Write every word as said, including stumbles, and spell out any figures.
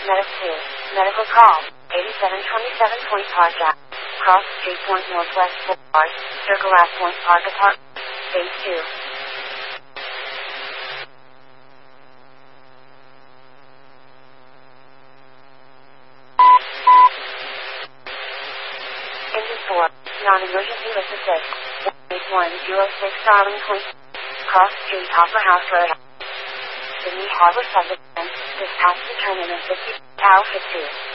Medic two. Medical call. eighty-seven twenty-seven Point Park Ave. Cross Street Point Northwest Boulevard. Circle at Point Park Apart. Phase two. Engine four. Non-emergency list assist. one eight one zero six Darling Point. Cross Street Opera House Road. Sydney Harbor Subject. Dispatch to terminus fifty. Alpha two.